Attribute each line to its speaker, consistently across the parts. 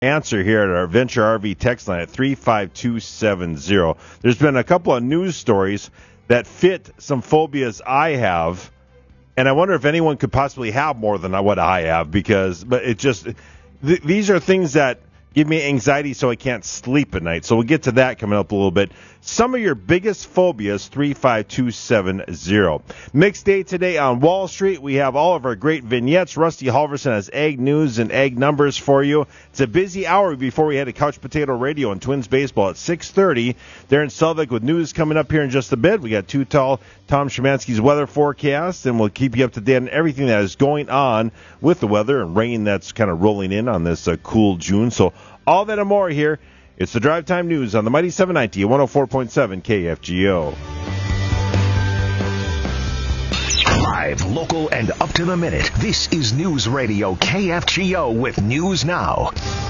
Speaker 1: answer here at our Venture RV text line at 35270. There's been a couple of news stories that fit some phobias I have, and I wonder if anyone could possibly have more than what I have, but it just these are things that give me anxiety so I can't sleep at night. So we'll get to that coming up a little bit. Some of your biggest phobias, 35270. Mixed day today on Wall Street. We have all of our great vignettes. Rusty Halverson has ag news and ag numbers for you. It's a busy hour before we head to Couch Potato Radio and Twins Baseball at 6:30. Darren Selvig with news coming up here in just a bit. We got Too Tall, Tom Szymanski's weather forecast, and we'll keep you up to date on everything that is going on with the weather and rain that's kind of rolling in on this cool June. So all that and more here. It's the Drive Time News on the Mighty 790 at 104.7 KFGO.
Speaker 2: Live, local, and up to the minute. This is News Radio KFGO with News Now.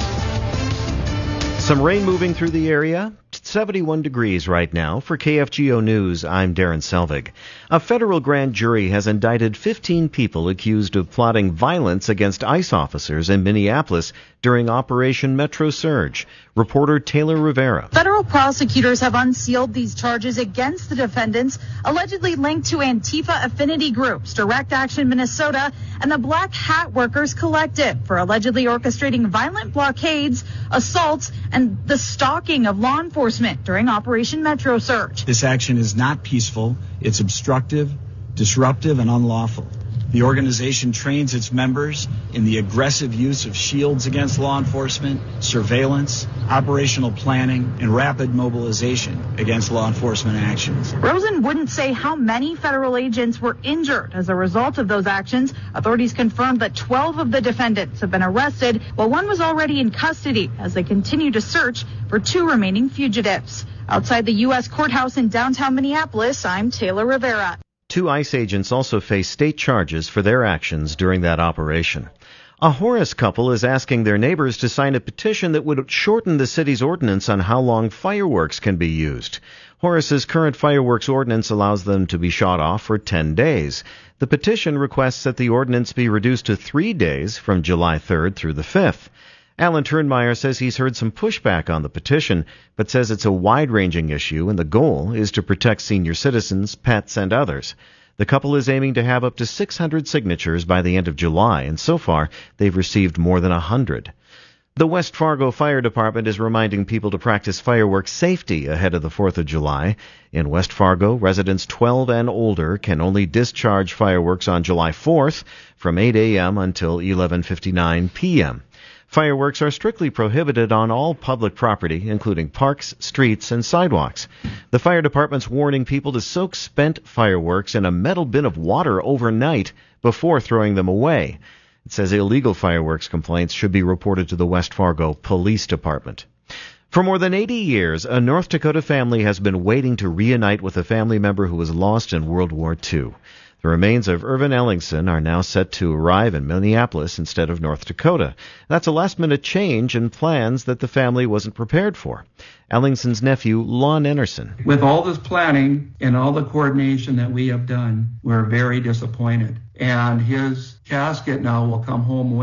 Speaker 3: Some rain moving through the area. 71 degrees right now. For KFGO News, I'm Darren Selvig. A federal grand jury has indicted 15 people accused of plotting violence against ICE officers in Minneapolis during Operation Metro Surge. Reporter Taylor Rivera.
Speaker 4: Federal prosecutors have unsealed these charges against the defendants, allegedly linked to Antifa affinity groups, Direct Action Minnesota, and the Black Hat Workers Collective for allegedly orchestrating violent blockades, assaults, and the stalking of law enforcement during Operation Metro Surge.
Speaker 5: This action is not peaceful. It's obstructive, disruptive, and unlawful. The organization trains its members in the aggressive use of shields against law enforcement, surveillance, operational planning, and rapid mobilization against law enforcement actions.
Speaker 4: Rosen wouldn't say how many federal agents were injured as a result of those actions. Authorities confirmed that 12 of the defendants have been arrested, while one was already in custody as they continue to search for 2 remaining fugitives. Outside the U.S. courthouse in downtown Minneapolis, I'm Taylor Rivera.
Speaker 3: 2 ICE agents also face state charges for their actions during that operation. A Horace couple is asking their neighbors to sign a petition that would shorten the city's ordinance on how long fireworks can be used. Horace's current fireworks ordinance allows them to be shot off for 10 days. The petition requests that the ordinance be reduced to 3 days from July 3rd through the 5th. Alan Turnmeyer says he's heard some pushback on the petition, but says it's a wide-ranging issue and the goal is to protect senior citizens, pets, and others. The couple is aiming to have up to 600 signatures by the end of July, and so far they've received more than 100. The West Fargo Fire Department is reminding people to practice fireworks safety ahead of the 4th of July. In West Fargo, residents 12 and older can only discharge fireworks on July 4th from 8 a.m. until 11:59 p.m. Fireworks are strictly prohibited on all public property, including parks, streets, and sidewalks. The fire department's warning people to soak spent fireworks in a metal bin of water overnight before throwing them away. It says illegal fireworks complaints should be reported to the West Fargo Police Department. For more than 80 years, a North Dakota family has been waiting to reunite with a family member who was lost in World War II. The remains of Irvin Ellingson are now set to arrive in Minneapolis instead of North Dakota. That's a last-minute change in plans that the family wasn't prepared for. Ellingson's nephew, Lon Enerson.
Speaker 6: With all this planning and all the coordination that we have done, we're very disappointed. And his casket now will come home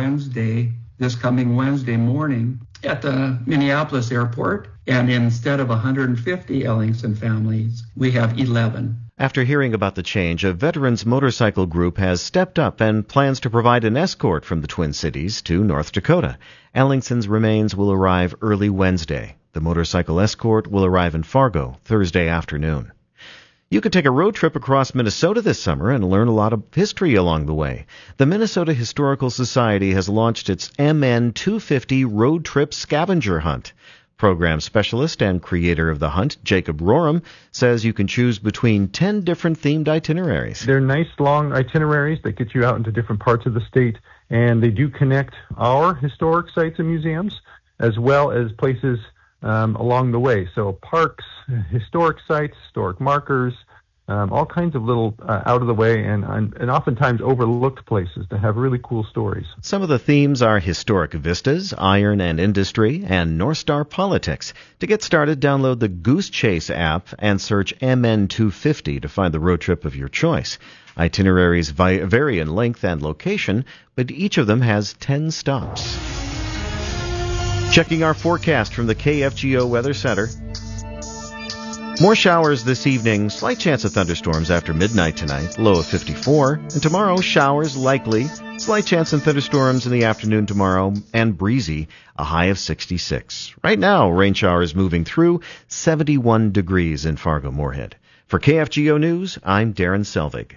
Speaker 6: this coming Wednesday morning at the Minneapolis airport. And instead of 150 Ellingson families, we have 11.
Speaker 3: After hearing about the change, a veterans motorcycle group has stepped up and plans to provide an escort from the Twin Cities to North Dakota. Ellingson's remains will arrive early Wednesday. The motorcycle escort will arrive in Fargo Thursday afternoon. You could take a road trip across Minnesota this summer and learn a lot of history along the way. The Minnesota Historical Society has launched its MN 250 Road Trip Scavenger Hunt. Program specialist and creator of the hunt, Jacob Roram, says you can choose between 10 different themed itineraries.
Speaker 7: They're nice, long itineraries that get you out into different parts of the state, and they do connect our historic sites and museums as well as places along the way. So parks, historic sites, historic markers, all kinds of little out of the way and oftentimes overlooked places that have really cool stories.
Speaker 3: Some of the themes are historic vistas, iron and industry, and North Star politics. To get started, download the Goose Chase app and search MN250 to find the road trip of your choice. Itineraries vary in length and location, but each of them has 10 stops. Checking our forecast from the KFGO Weather Center. More showers this evening, slight chance of thunderstorms after midnight tonight, low of 54. And tomorrow, showers likely, slight chance of thunderstorms in the afternoon tomorrow, and breezy, a high of 66. Right now, rain showers moving through, 71 degrees in Fargo-Moorhead. For KFGO News, I'm Darren Selvig.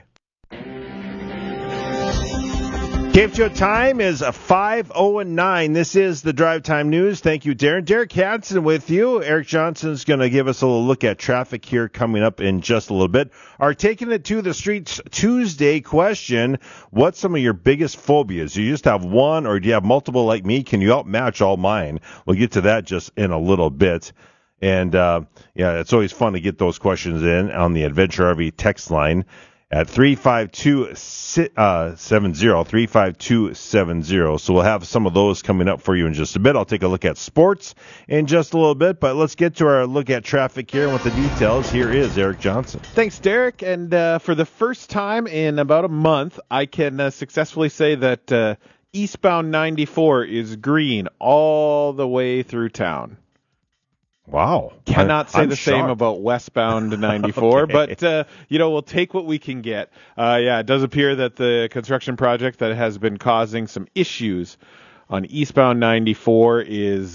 Speaker 1: KFGO time is 5:09. This is the Drive Time News. Thank you, Darren. Derek Hansen with you. Eric Johnson's going to give us a little look at traffic here coming up in just a little bit. Our Taking It to the Streets Tuesday question, what's some of your biggest phobias? Do you just have one or do you have multiple like me? Can you outmatch all mine? We'll get to that just in a little bit. And, it's always fun to get those questions in on the Adventure RV text line at 35270. So we'll have some of those coming up for you in just a bit. I'll take a look at sports in just a little bit, but let's get to our look at traffic here and with the details. Here is Eric Johnson.
Speaker 8: Thanks, Derek. And for the first time in about a month, I can successfully say that eastbound 94 is green all the way through town.
Speaker 1: Wow.
Speaker 8: Cannot say
Speaker 1: I'm
Speaker 8: the
Speaker 1: shocked.
Speaker 8: same about westbound 94,
Speaker 1: Okay.
Speaker 8: but, we'll take what we can get. It does appear that the construction project that has been causing some issues on eastbound 94 is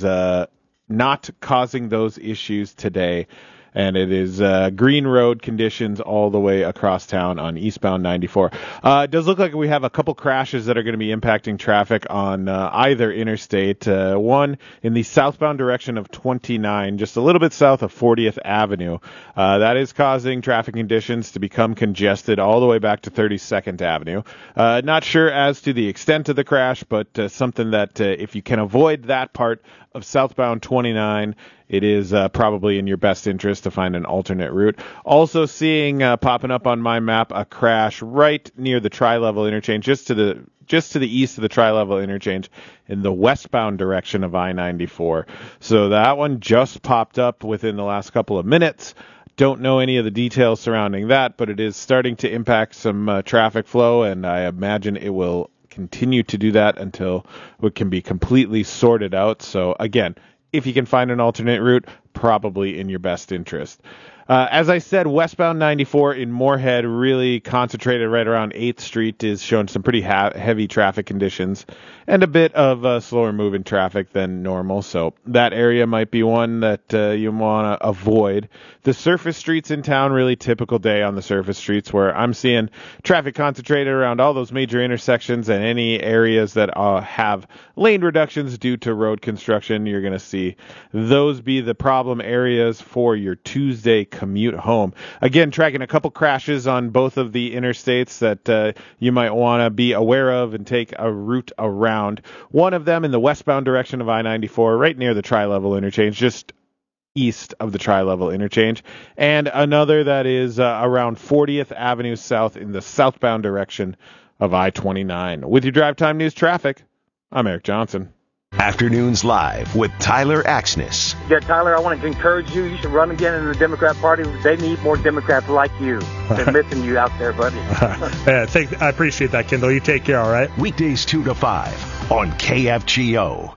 Speaker 8: not causing those issues today. And it is green road conditions all the way across town on eastbound 94. It does look like we have a couple crashes that are going to be impacting traffic on either interstate. One in the southbound direction of 29, just a little bit south of 40th Avenue. That is causing traffic conditions to become congested all the way back to 32nd Avenue. Not sure as to the extent of the crash, but something that if you can avoid that part of southbound 29, it is probably in your best interest to find an alternate route. Also seeing popping up on my map a crash right near the Tri-Level interchange, just to the east of the Tri-Level interchange in the westbound direction of I-94. So that one just popped up within the last couple of minutes. Don't know any of the details surrounding that, but it is starting to impact some traffic flow, and I imagine it will continue to do that until it can be completely sorted out. So again, if you can find an alternate route, probably in your best interest. As I said, westbound 94 in Moorhead, really concentrated right around 8th Street, is showing some pretty heavy traffic conditions and a bit of slower moving traffic than normal. So that area might be one that you want to avoid. The surface streets in town, really typical day on the surface streets, where I'm seeing traffic concentrated around all those major intersections and any areas that have lane reductions due to road construction. You're going to see those be the problem areas for your Tuesday commute home. Again, tracking a couple crashes on both of the interstates that you might want to be aware of and take a route around. One of them in the westbound direction of I-94, right near the Tri-Level interchange, just east of the Tri-Level interchange, and another that is around 40th Avenue South in the southbound direction of I-29. With your Drive Time News traffic, I'm Eric Johnson.
Speaker 2: Afternoons Live with Tyler Axness.
Speaker 9: Yeah, Tyler, I wanted to encourage you. You should run again in the Democrat Party. They need more Democrats like you. They're missing you out there, buddy.
Speaker 10: I appreciate that, Kendall. You take care, all right?
Speaker 2: Weekdays 2 to 5 on KFGO.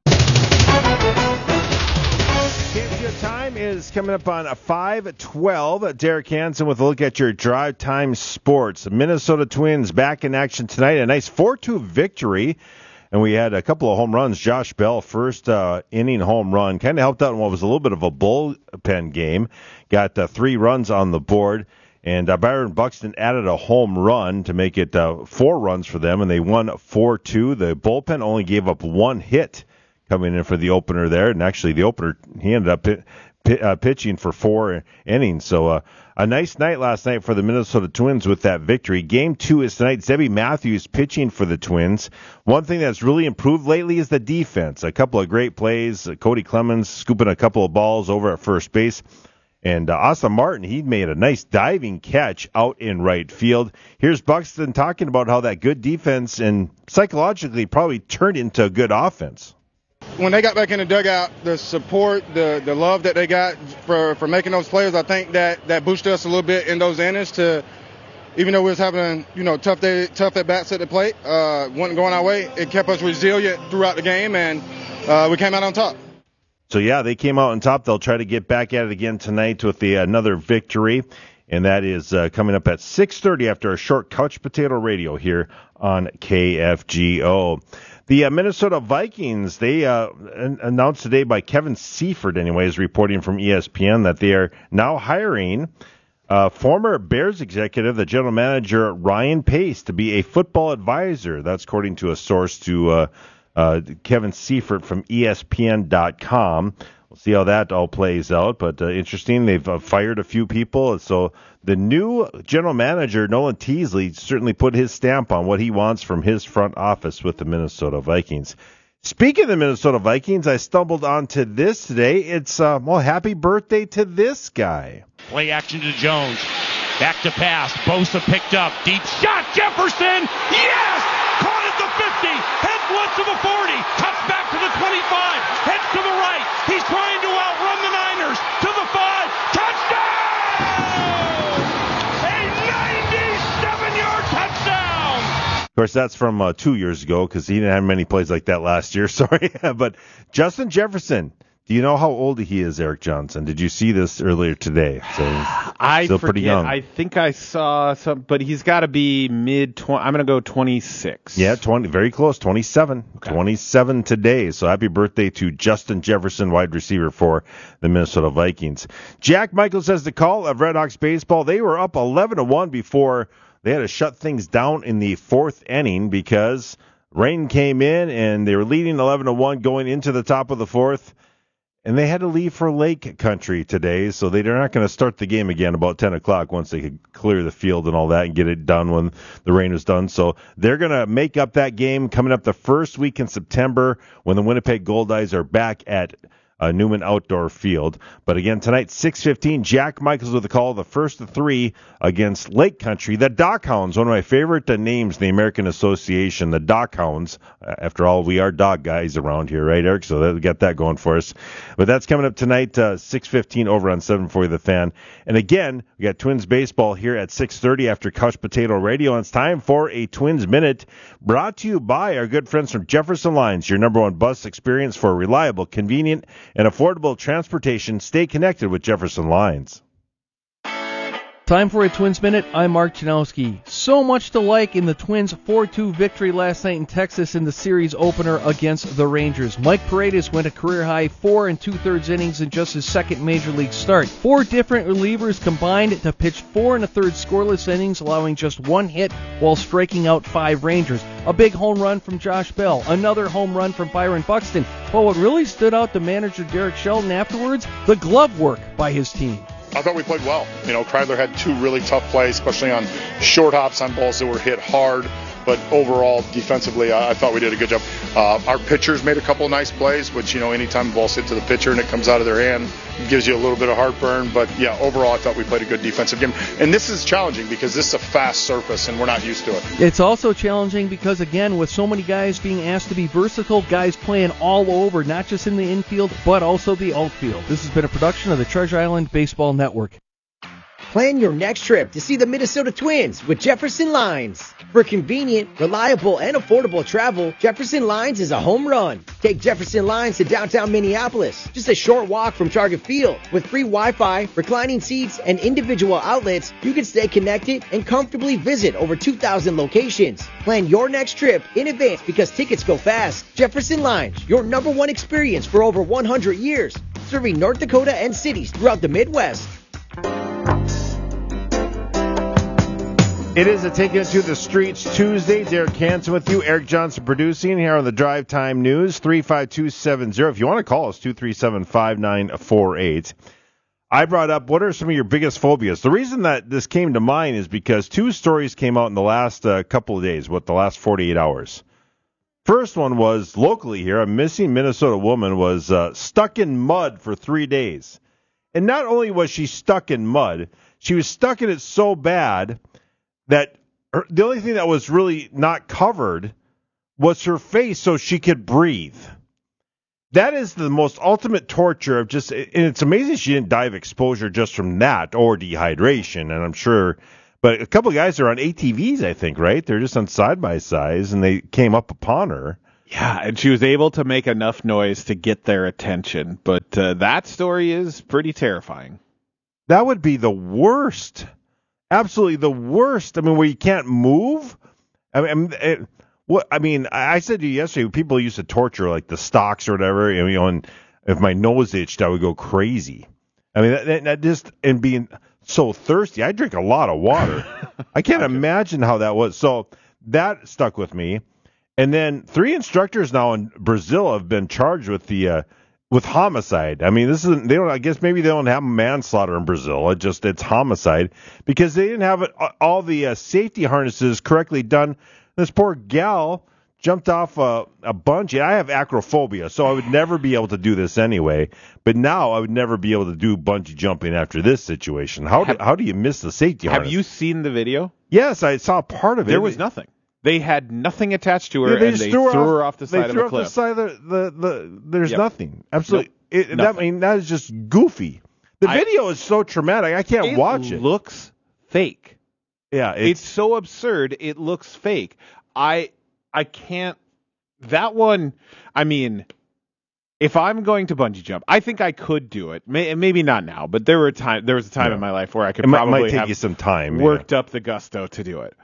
Speaker 1: KFGO time is coming up on 5:12. Derek Hansen with a look at your Drive Time Sports. The Minnesota Twins back in action tonight. A nice 4-2 victory. And we had a couple of home runs. Josh Bell, first inning home run, kind of helped out in what was a little bit of a bullpen game. Got 3 runs on the board. And Byron Buxton added a home run to make it 4 runs for them, and they won 4-2. The bullpen only gave up 1 hit coming in for the opener there. And actually, the opener, he ended up pitching for 4 innings. So a nice night last night for the Minnesota Twins with that victory. Game 2 is tonight. Zebby Matthews pitching for the Twins. One thing that's really improved lately is the defense. A couple of great plays. Cody Clemens scooping a couple of balls over at first base. And Austin Martin, he made a nice diving catch out in right field. Here's Buxton talking about how that good defense and psychologically probably turned into a good offense.
Speaker 11: When they got back in the dugout, the support, the love that they got for making those plays, I think that boosted us a little bit in those innings to, even though we was having, tough at bats at the plate, wasn't going our way, it kept us resilient throughout the game, and we came out on top.
Speaker 1: So, yeah, they came out on top. They'll try to get back at it again tonight with another victory, and that is coming up at 6:30 after a short couch potato radio here on KFGO. The Minnesota Vikings, they announced today by Kevin Seifert, anyways, reporting from ESPN, that they are now hiring former Bears executive, the general manager Ryan Pace, to be a football advisor. That's according to a source to Kevin Seifert from ESPN.com. We'll see how that all plays out, but interesting. They've fired a few people, so the new general manager, Nolan Teasley, certainly put his stamp on what he wants from his front office with the Minnesota Vikings. Speaking of the Minnesota Vikings, I stumbled onto this today. It's, happy birthday to this guy.
Speaker 12: Play action to Jones. Back to pass. Bosa picked up. Deep shot. Jefferson. Yes! Caught at the 50. Heads once to the 40. Cuts back to the 25. Heads to the right. He's trying to outrun the Niners. To the 5. Touchdown! A 97-yard touchdown!
Speaker 1: Of course, that's from 2 years ago because he didn't have many plays like that last year. Sorry. But Justin Jefferson. Do you know how old he is, Eric Johnson? Did you see this earlier today? So
Speaker 8: I
Speaker 1: still
Speaker 8: forget.
Speaker 1: pretty young.
Speaker 8: I think I saw some, but he's got to be mid-20. I'm going to go 26.
Speaker 1: Yeah, 20, very close, 27. Okay. 27 today. So happy birthday to Justin Jefferson, wide receiver for the Minnesota Vikings. Jack Michaels has the call of Red Hawks baseball. They were up 11-1 before they had to shut things down in the fourth inning because rain came in and they were leading 11-1 going into the top of the fourth. And they had to leave for Lake Country today, so they're not going to start the game again about 10 o'clock once they could clear the field and all that and get it done when the rain was done. So they're going to make up that game coming up the first week in September when the Winnipeg Goldeyes are back at Newman Outdoor Field. But again, tonight, 6:15, Jack Michaels with the call, the first of three against Lake Country. The Dock Hounds, one of my favorite names in the American Association, the Dock Hounds. After all, we are dog guys around here, right, Eric? So we got that going for us. But that's coming up tonight, 6:15 over on 740 The Fan. And again, we got Twins baseball here at 6:30 after Couch Potato Radio. And it's time for a Twins Minute brought to you by our good friends from Jefferson Lines, your number one bus experience for reliable, convenient, and affordable transportation. Stay connected with Jefferson Lines.
Speaker 13: Time for a Twins Minute. I'm Mark Janowski. So much to like in the Twins' 4-2 victory last night in Texas in the series opener against the Rangers. Mike Paredes went a career-high 4 2/3 innings in just his second major league start. 4 different relievers combined to pitch 4 1/3 scoreless innings, allowing just 1 hit while striking out 5 Rangers. A big home run from Josh Bell, another home run from Byron Buxton. But what really stood out to manager Derek Shelton afterwards, the glove work by his team.
Speaker 14: I thought we played well. Kreidler had 2 really tough plays, especially on short hops on balls that were hit hard. But overall, defensively, I thought we did a good job. Our pitchers made a couple of nice plays, which, anytime the ball's hit to the pitcher and it comes out of their hand, it gives you a little bit of heartburn. But, yeah, overall, I thought we played a good defensive game. And this is challenging because this is a fast surface, and we're not used to it.
Speaker 13: It's also challenging because, again, with so many guys being asked to be versatile, guys playing all over, not just in the infield, but also the outfield. This has been a production of the Treasure Island Baseball Network.
Speaker 15: Plan your next trip to see the Minnesota Twins with Jefferson Lines. For convenient, reliable, and affordable travel, Jefferson Lines is a home run. Take Jefferson Lines to downtown Minneapolis, just a short walk from Target Field. With free Wi-Fi, reclining seats, and individual outlets, you can stay connected and comfortably visit over 2,000 locations. Plan your next trip in advance because tickets go fast. Jefferson Lines, your number one experience for over 100 years, serving North Dakota and cities throughout the Midwest.
Speaker 1: It is a Taking It to the Streets Tuesday. Derek Hansen with you. Eric Johnson producing here on the Drive Time News. 35270. If you want to call us, 237-5948. I brought up, what are some of your biggest phobias? The reason that this came to mind is because 2 stories came out in the last couple of days, the last 48 hours. First one was locally here. A missing Minnesota woman was stuck in mud for 3 days. And not only was she stuck in mud, she was stuck in it so bad that the only thing that was really not covered was her face so she could breathe. That is the most ultimate torture of and it's amazing she didn't die of exposure just from that or dehydration, and I'm sure, but a couple of guys are on ATVs, I think, right? They're just on side-by-sides, and they came up upon her.
Speaker 8: Yeah, and she was able to make enough noise to get their attention. But that story is pretty terrifying.
Speaker 1: That would be the worst. Absolutely the worst. I mean, where you can't move. I said to you yesterday, people used to torture like the stocks or whatever. And if my nose itched, I would go crazy. I mean, that just, and being so thirsty, I drink a lot of water. I can't imagine how that was. So that stuck with me. And then 3 instructors now in Brazil have been charged with with homicide. I mean, I guess maybe they don't have manslaughter in Brazil. It's homicide because they didn't have all the safety harnesses correctly done. This poor gal jumped off a bungee. I have acrophobia, so I would never be able to do this anyway. But now I would never be able to do bungee jumping after this situation. How do you miss the safety harness?
Speaker 8: Have you seen the video?
Speaker 1: Yes, I saw part of it.
Speaker 8: There was nothing. They had nothing attached to her, and they threw her off the side of a cliff.
Speaker 1: There's nothing. Absolutely. Nope. That is just goofy. The video is so traumatic. I can't watch it.
Speaker 8: It looks fake.
Speaker 1: Yeah.
Speaker 8: It's so absurd. It looks fake. I can't. That one, I mean, if I'm going to bungee jump, I think I could do it. Maybe not now, but there was a time in my life where I could probably
Speaker 1: might take you some time.
Speaker 8: Worked up the gusto to do it.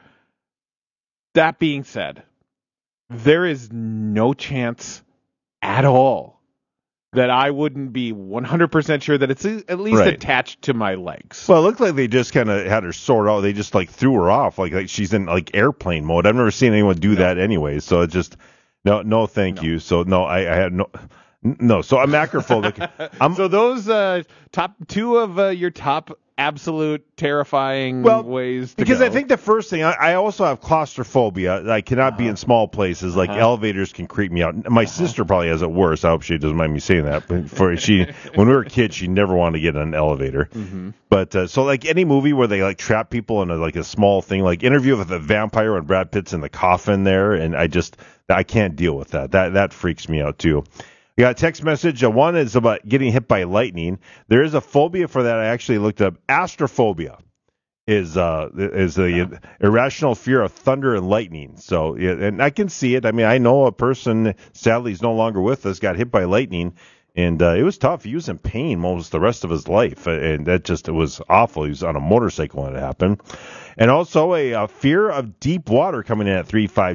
Speaker 8: That being said, there is no chance at all that I wouldn't be 100% sure that it's at least attached to my legs.
Speaker 1: Well, it looked like they just kind of had her sort out. They just like threw her off like she's in like airplane mode. I've never seen anyone do that anyway. So it's just no, thank you. So no, I had no. So I'm acrophobic.
Speaker 8: So those top 2 of your top absolute terrifying ways to
Speaker 1: because
Speaker 8: go.
Speaker 1: I think the first thing, I also have claustrophobia. I cannot be in small places. Like elevators can creep me out. My sister probably has it worse. I hope she doesn't mind me saying that. But when we were kids, she never wanted to get in an elevator.
Speaker 8: Mm-hmm.
Speaker 1: But so like any movie where they like trap people in a small thing, like Interview with a Vampire when Brad Pitt's in the coffin there, and I can't deal with that. That freaks me out too. We got a text message. One is about getting hit by lightning. There is a phobia for that. I actually looked up. Astrophobia is the irrational fear of thunder and lightning. So, and I can see it. I mean, I know a person, sadly, is no longer with us, got hit by lightning, and it was tough. He was in pain most the rest of his life, and it was awful. He was on a motorcycle when it happened. And also a fear of deep water coming in at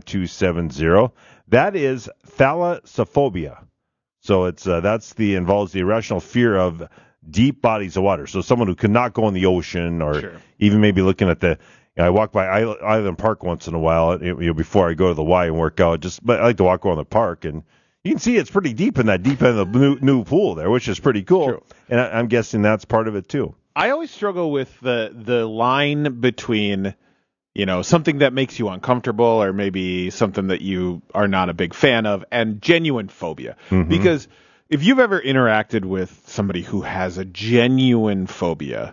Speaker 1: 35270. That is thalassophobia. So involves the irrational fear of deep bodies of water. So someone who could not go in the ocean, or even maybe looking at I walk by Island Park once in a while, before I go to the Y and work out. But I like to walk around the park, and you can see it's pretty deep in that deep end of the new pool there, which is pretty cool.
Speaker 8: True.
Speaker 1: And I'm guessing that's part of it too.
Speaker 8: I always struggle with the line between something that makes you uncomfortable, or maybe something that you are not a big fan of, and genuine phobia. Mm-hmm. Because if you've ever interacted with somebody who has a genuine phobia,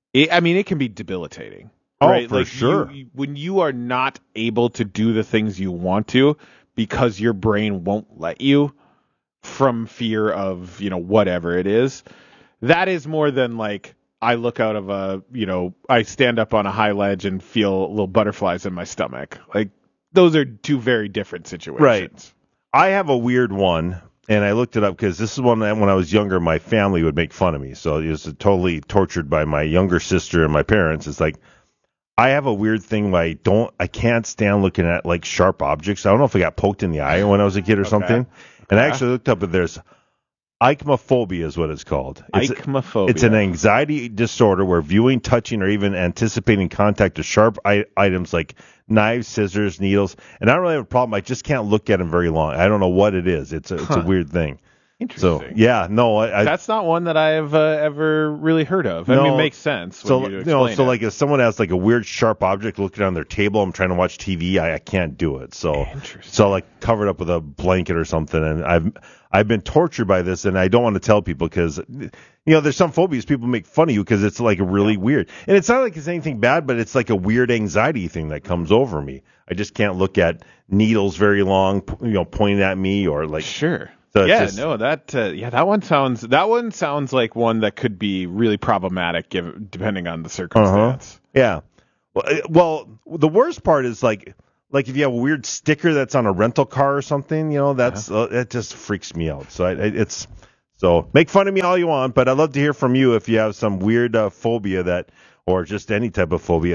Speaker 8: it can be debilitating. Right?
Speaker 1: For sure.
Speaker 8: When you are not able to do the things you want to because your brain won't let you, from fear of, whatever it is, that is more than like, I look out of I stand up on a high ledge and feel little butterflies in my stomach. Like, those are 2 very different situations.
Speaker 1: Right. I have a weird one, and I looked it up because this is one that when I was younger, my family would make fun of me. So it was totally tortured by my younger sister and my parents. It's like, I have a weird thing where I can't stand looking at like sharp objects. I don't know if I got poked in the eye when I was a kid or something. And I actually looked up that there's Ichnophobia is what it's called.
Speaker 8: Ichnophobia.
Speaker 1: It's an anxiety disorder where viewing, touching, or even anticipating contact with sharp items like knives, scissors, needles. And I don't really have a problem. I just can't look at them very long. I don't know what it is. It's a weird thing.
Speaker 8: Interesting.
Speaker 1: So, yeah, no.
Speaker 8: That's not one that I have ever really heard of. I mean, it makes sense when you explain it.
Speaker 1: Like if someone has like a weird sharp object looking on their table, I'm trying to watch TV, I can't do it. So like covered up with a blanket or something, and I've been tortured by this, and I don't want to tell people because, there's some phobias people make fun of you because it's like really weird. And it's not like it's anything bad, but it's like a weird anxiety thing that comes over me. I just can't look at needles very long, pointing at me or like.
Speaker 8: Sure.
Speaker 1: So
Speaker 8: that one sounds like one that could be really problematic depending on the circumstance.
Speaker 1: Yeah. Well, the worst part is like like if you have a weird sticker that's on a rental car or something, that's it just freaks me out. So make fun of me all you want, but I'd love to hear from you if you have some weird phobia or just any type of phobia.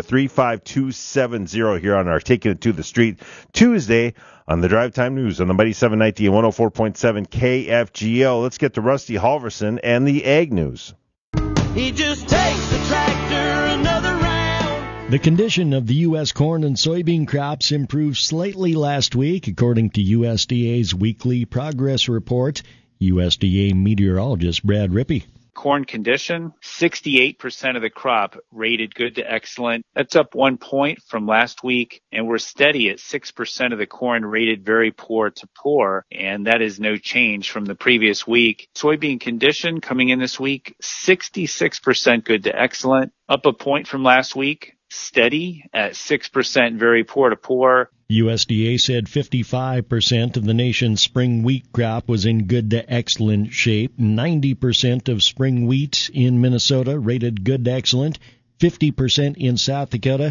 Speaker 1: 35270 here on our Taking It to the Street Tuesday on the Drive Time News on the Mighty 790 and 104.7 KFGO. Let's get to Rusty Halverson and the Ag News.
Speaker 16: He just takes the tractor another round.
Speaker 17: The condition of the U.S. corn and soybean crops improved slightly last week, according to USDA's weekly progress report. USDA meteorologist Brad Rippey.
Speaker 18: Corn condition, 68% of the crop rated good to excellent. That's up 1 point from last week, and we're steady at 6% of the corn rated very poor to poor, and that is no change from the previous week. Soybean condition coming in this week, 66% good to excellent, up a point from last week. Steady at 6% very poor to poor.
Speaker 17: USDA said 55% of the nation's spring wheat crop was in good to excellent shape. 90% of spring wheat in Minnesota rated good to excellent. 50% in South Dakota,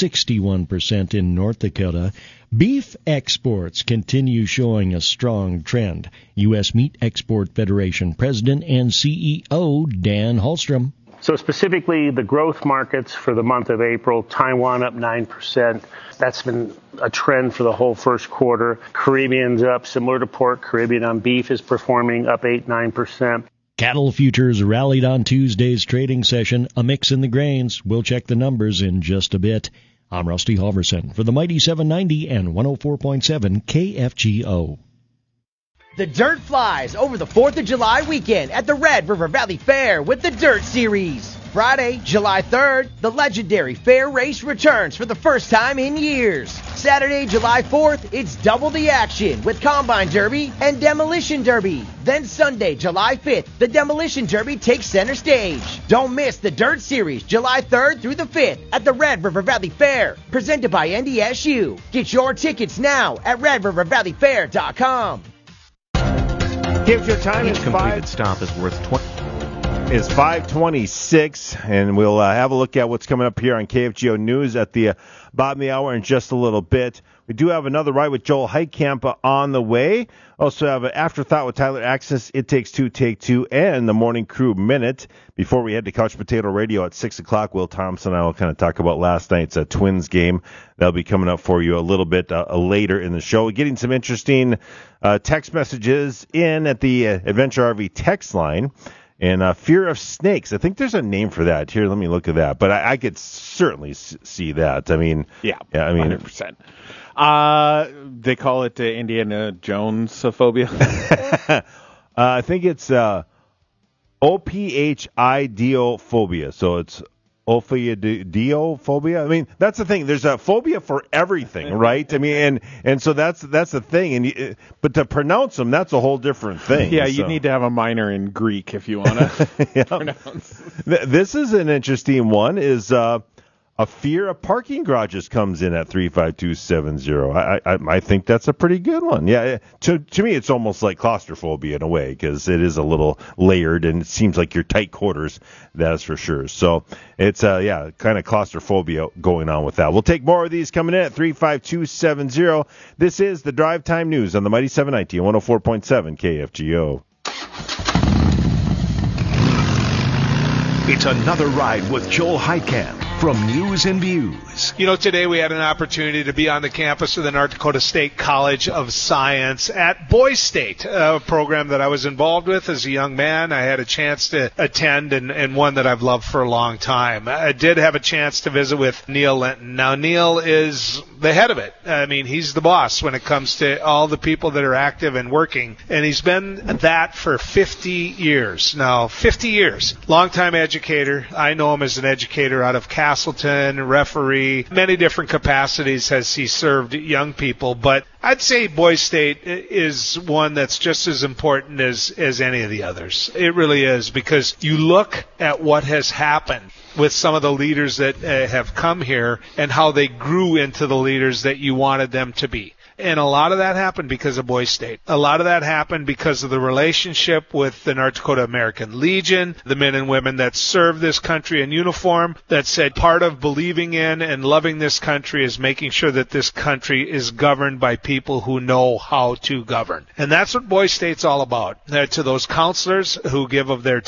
Speaker 17: 61% in North Dakota. Beef exports continue showing a strong trend. U.S. Meat Export Federation President and CEO Dan Holstrom.
Speaker 19: So specifically, the growth markets for the month of April, Taiwan up 9%. That's been a trend for the whole first quarter. Caribbean's up, similar to pork. Caribbean on beef is performing up 8-9%.
Speaker 17: Cattle futures rallied on Tuesday's trading session, a mix in the grains. We'll check the numbers in just a bit. I'm Rusty Halverson for the Mighty 790 and 104.7 KFGO.
Speaker 15: The Dirt flies over the 4th of July weekend at the Red River Valley Fair with the Dirt Series. Friday, July 3rd, the legendary fair race returns for the first time in years. Saturday, July 4th, it's double the action with Combine Derby and Demolition Derby. Then Sunday, July 5th, the Demolition Derby takes center stage. Don't miss the Dirt Series, July 3rd through the 5th at the Red River Valley Fair, presented by NDSU. Get your tickets now at RedRiverValleyFair.com.
Speaker 1: Your time
Speaker 3: Each completed stop is worth 20.
Speaker 1: It's 5:26, and we'll have a look at what's coming up here on KFGO News at the bottom of the hour in just a little bit. We do have another Ride with Joel Heitkamp on the way. Also have an Afterthought with Tyler Axis, It Takes Two, Take Two, and the Morning Crew Minute. Before we head to Couch Potato Radio at 6 o'clock, Will Thompson and I will kind of talk about last night's Twins game. That'll be coming up for you a little bit later in the show. Getting some interesting text messages in at the Adventure RV text line. And fear of snakes. I think there's a name for that. Here, let me look at that. But I could certainly see that. I mean,
Speaker 8: yeah,
Speaker 1: I mean,
Speaker 8: 100%. They call it Indiana Jones phobia.
Speaker 1: I think it's ophidiophobia. So it's ophidiophobia. I mean, that's the thing. There's a phobia for everything, right? I mean, and so that's the thing. And but to pronounce them, that's a whole different thing.
Speaker 8: Yeah, you need to have a minor in Greek if you want to pronounce.
Speaker 1: This is an interesting one. Is a fear of parking garages comes in at 35270. I think that's a pretty good one. Yeah, to me, it's almost like claustrophobia in a way because it is a little layered and it seems like you're tight quarters. That's for sure. So it's kind of claustrophobia going on with that. We'll take more of these coming in at 35270. This is the Drive Time News on the Mighty 790 and 104.7 KFGO.
Speaker 2: It's another ride with Joel Heitkamp from News and Views.
Speaker 20: You know, today we had an opportunity to be on the campus of the North Dakota State College of Science at Boys State, a program that I was involved with as a young man. I had a chance to attend and one that I've loved for a long time. I did have a chance to visit with Neil Linton. Now, Neil is the head of it. I mean, he's the boss when it comes to all the people that are active and working, and he's been that for 50 years. Now, 50 years. Longtime educator. I know him as an educator out of Castleton, referee, many different capacities has he served young people, but I'd say Boys State is one that's just as important as any of the others. It really is, because you look at what has happened with some of the leaders that have come here and how they grew into the leaders that you wanted them to be. And a lot of that happened because of Boys State. A lot of that happened because of the relationship with the North Dakota American Legion, the men and women that serve this country in uniform, that said part of believing in and loving this country is making sure that this country is governed by people who know how to govern. And that's what Boys State's all about. To those counselors who give of their